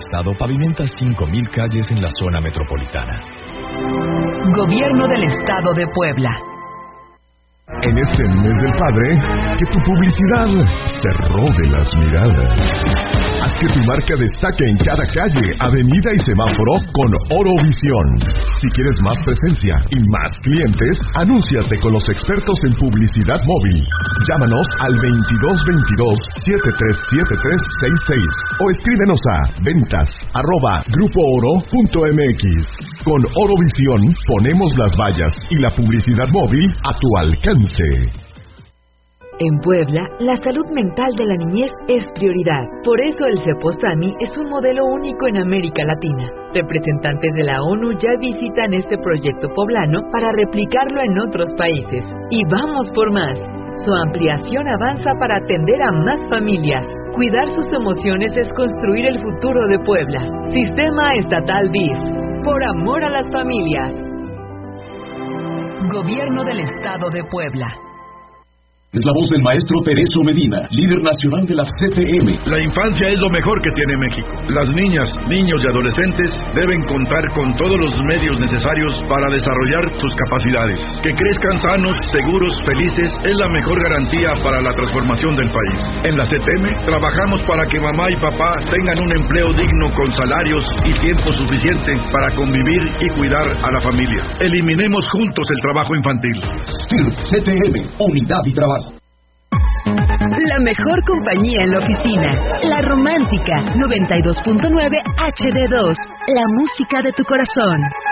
Estado pavimenta 5,000 calles en la zona metropolitana. Gobierno del Estado de Puebla. En este mes del padre, que tu publicidad te robe las miradas. Haz que tu marca destaque en cada calle, avenida y semáforo con Orovisión. Si quieres más presencia y más clientes, anúnciate con los expertos en publicidad móvil. Llámanos al 2222-737366 o escríbenos a ventas@grupooro.mx. Con Orovisión ponemos las vallas y la publicidad móvil a tu alcance. En Puebla, la salud mental de la niñez es prioridad. Por eso el Ceposami es un modelo único en América Latina. Representantes de la ONU ya visitan este proyecto poblano para replicarlo en otros países. Y vamos por más. Su ampliación avanza para atender a más familias. Cuidar sus emociones es construir el futuro de Puebla. Sistema Estatal DIF. Por amor a las familias. Gobierno del Estado de Puebla. Es la voz del maestro Tereso Medina, líder nacional de la CTM. La infancia es lo mejor que tiene México. Las niñas, niños y adolescentes deben contar con todos los medios necesarios para desarrollar sus capacidades. Que crezcan sanos, seguros, felices, es la mejor garantía para la transformación del país. En la CTM trabajamos para que mamá y papá tengan un empleo digno con salarios y tiempo suficiente para convivir y cuidar a la familia. Eliminemos juntos el trabajo infantil. CTM, unidad y trabajo. La mejor compañía en la oficina. La Romántica 92.9 HD2. La música de tu corazón.